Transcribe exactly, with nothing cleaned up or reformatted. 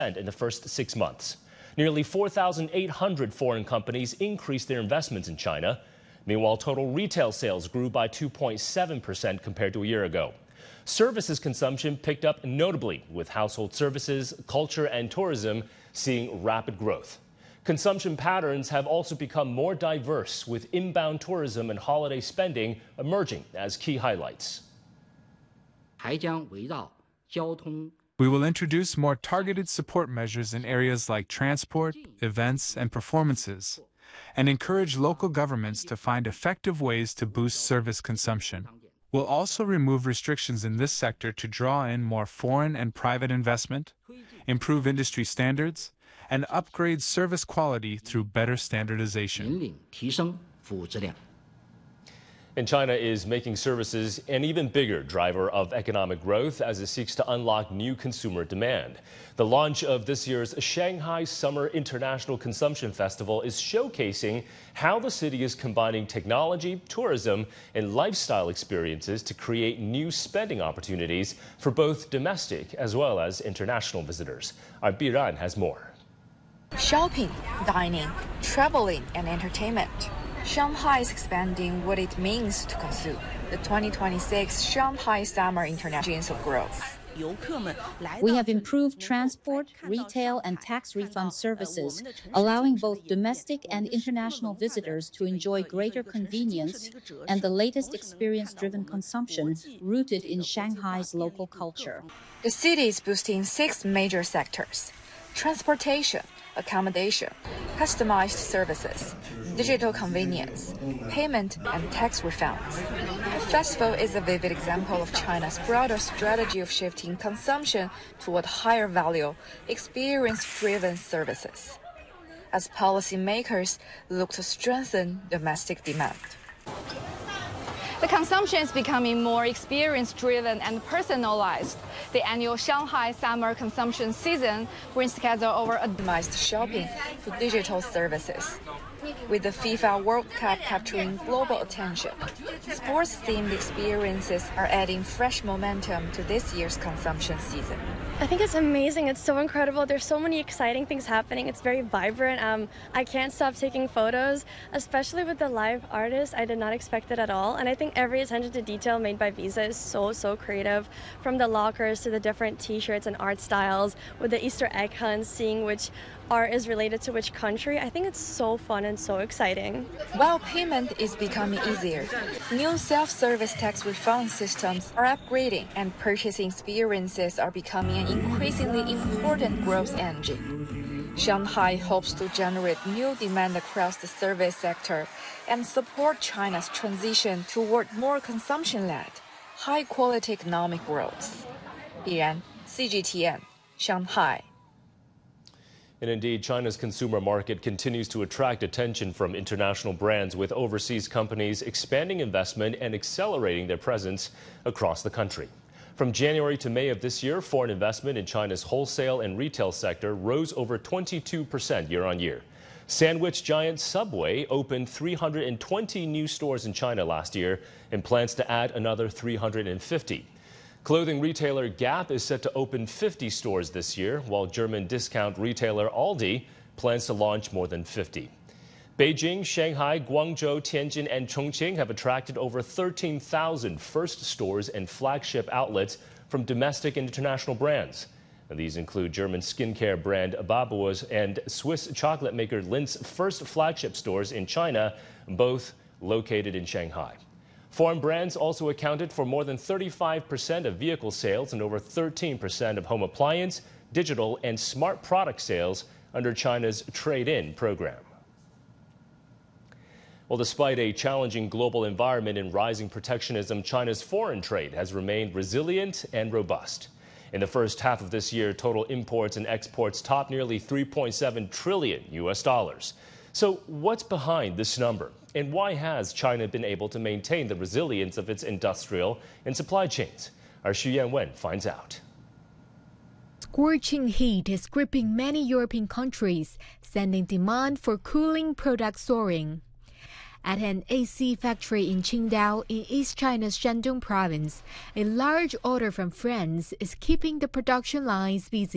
in the first six months. Nearly four thousand eight hundred foreign companies increased their investments in China. Meanwhile, total retail sales grew by two point seven percent compared to a year ago. Services consumption picked up notably, with household services, culture, and tourism seeing rapid growth. Consumption patterns have also become more diverse, with inbound tourism and holiday spending emerging as key highlights. We will introduce more targeted support measures in areas like transport, events, and performances, and encourage local governments to find effective ways to boost service consumption. We'll also remove restrictions in this sector to draw in more foreign and private investment, improve industry standards, and upgrade service quality through better standardization. And China is making services an even bigger driver of economic growth as it seeks to unlock new consumer demand. The launch of this year's Shanghai Summer International Consumption Festival is showcasing how the city is combining technology, tourism, and lifestyle experiences to create new spending opportunities for both domestic as well as international visitors. Our Biran has more. Shopping, dining, traveling, and entertainment. Shanghai is expanding what it means to consume. The twenty twenty-six Shanghai Summer International Growth. We have improved transport, retail, and tax refund services, allowing both domestic and international visitors to enjoy greater convenience and the latest experience-driven consumption rooted in Shanghai's local culture. The city is boosting six major sectors: transportation, accommodation, customized services, digital convenience, payment, and tax refunds. The festival is a vivid example of China's broader strategy of shifting consumption toward higher value, experience-driven services, as policymakers look to strengthen domestic demand. The consumption is becoming more experience-driven and personalized. The annual Shanghai Summer Consumption Season brings together over optimized shopping to digital services. With the FIFA World Cup capturing global attention, sports-themed experiences are adding fresh momentum to this year's consumption season. I think it's amazing. It's so incredible. There's so many exciting things happening. It's very vibrant. Um, I can't stop taking photos, especially with the live artists. I did not expect it at all. And I think every attention to detail made by Visa is so, so creative. From the lockers to the different t-shirts and art styles, with the Easter egg hunts, seeing which art is related to which country. I think it's so fun and so exciting. While payment is becoming easier, new self-service tax refund systems are upgrading and purchasing experiences are becoming an increasingly important growth engine. Shanghai hopes to generate new demand across the service sector and support China's transition toward more consumption-led, high-quality economic growth. Biran, C G T N, Shanghai. And indeed, China's consumer market continues to attract attention from international brands, with overseas companies expanding investment and accelerating their presence across the country. From January to May of this year, foreign investment in China's wholesale and retail sector rose over twenty-two percent year on year. Sandwich giant Subway opened three hundred twenty new stores in China last year and plans to add another three hundred fifty. Clothing retailer Gap is set to open fifty stores this year, while German discount retailer Aldi plans to launch more than fifty. Beijing, Shanghai, Guangzhou, Tianjin, and Chongqing have attracted over thirteen thousand first stores and flagship outlets from domestic and international brands. And these include German skincare brand Babo's and Swiss chocolate maker Lindt's first flagship stores in China, both located in Shanghai. Foreign brands also accounted for more than thirty-five percent of vehicle sales and over thirteen percent of home appliance, digital, and smart product sales under China's trade-in program. Well, despite a challenging global environment and rising protectionism, China's foreign trade has remained resilient and robust. In the first half of this year, total imports and exports topped nearly three point seven trillion U S dollars. So what's behind this number? And why has China been able to maintain the resilience of its industrial and supply chains? Our Xu Yanwen finds out. Scorching heat is gripping many European countries, sending demand for cooling products soaring. At an A C factory in Qingdao in East China's Shandong province, a large order from France is keeping the production lines busy.